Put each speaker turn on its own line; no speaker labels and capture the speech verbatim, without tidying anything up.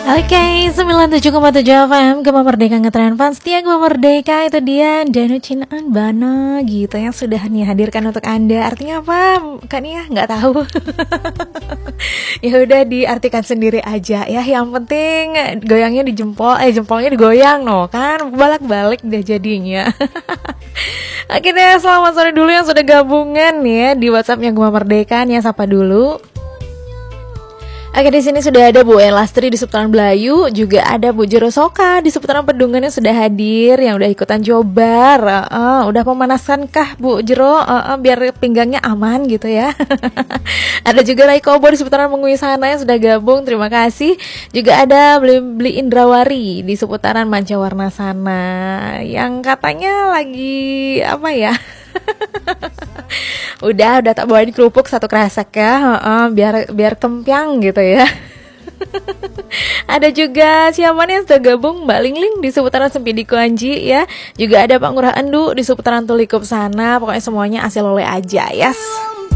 Oke, sembilan puluh tujuh koma tujuh F M Gema Merdeka Ngetren Fans Setia Gema Merdeka. Itu dia Danu Cinaan Bana gitu yang sudah nih hadirkan untuk Anda. Artinya apa? Kan ya nggak tahu. Ya udah diartikan sendiri aja ya. Yang penting goyangnya di jempol, eh jempolnya digoyang no kan bolak-balik deh jadinya. Oke deh, selamat sore dulu yang sudah gabungan ya di WhatsAppnya Gema Merdeka nih, sapa dulu. Oke, di sini sudah ada Bu Elastri di seputaran Belayu, juga ada Bu Jero Soka di seputaran Pedungan yang sudah hadir, yang udah ikutan cobar. Uh, uh, udah memanaskan kah Bu Jero? Uh, uh, biar pinggangnya aman gitu ya. Ada juga Rai Kobo di seputaran Mengui sana yang sudah gabung, terima kasih. Juga ada Beli, Beli Indrawari di seputaran Mancawarna sana, yang katanya lagi apa ya? udah udah tak bawain kerupuk satu kresek ya, uh, biar biar kempiang gitu ya. Ada juga siapa nih yang sudah gabung, Mbak Lingling di seputaran Sempidiko Anji ya. Juga ada Pak Ngurah Endu di seputaran Tulikup sana. Pokoknya semuanya asil oleh aja, yes.